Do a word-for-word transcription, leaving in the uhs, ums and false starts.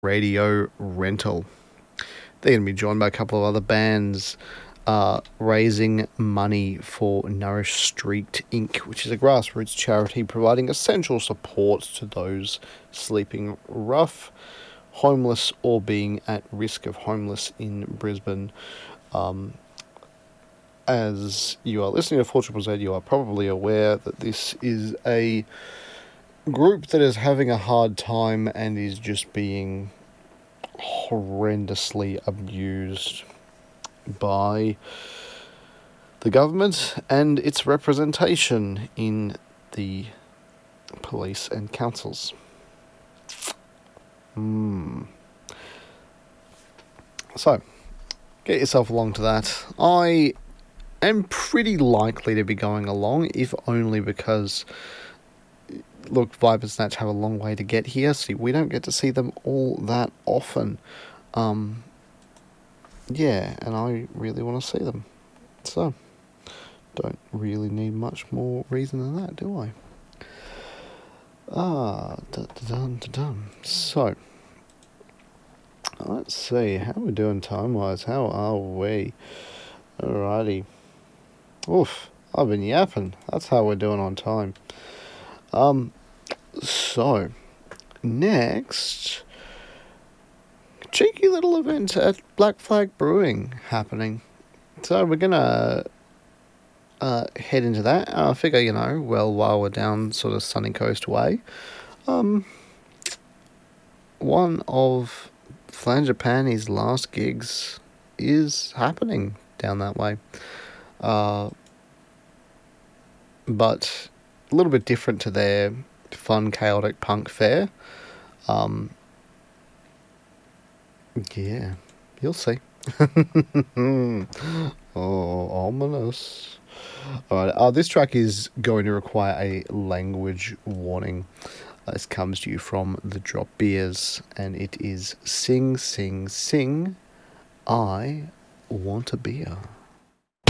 Radio Rental. They're going to be joined by a couple of other bands uh, raising money for Nourish Street Incorporated, which is a grassroots charity providing essential support to those sleeping rough, homeless, or being at risk of homeless in Brisbane. Um, as you are listening to four Z, you are probably aware that this is a group that is having a hard time and is just being horrendously abused by the government and its representation in the police and councils. Hmm. So, get yourself along to that. I am pretty likely to be going along, if only because, look, Vibe and Snatch have a long way to get here, so we don't get to see them all that often. Um, yeah, and I really want to see them. So, don't really need much more reason than that, do I? Ah, dun-dun-dun-dun. So, let's see, how are we doing time-wise? How are we? Alrighty. Oof, I've been yapping. That's how we're doing on time. Um, so, next, cheeky little event at Black Flag Brewing happening. So we're gonna uh, head into that. I figure, you know, well, while we're down sort of Sunny Coast way, um, one of Flangipani's last gigs is happening down that way. Uh, but a little bit different to their fun, chaotic punk fair. Um, yeah, you'll see. Oh, ominous. Alright, uh, this track is going to require a language warning. Uh, this comes to you from the Drop Beers, and it is Sing, Sing, Sing, I Want a Beer.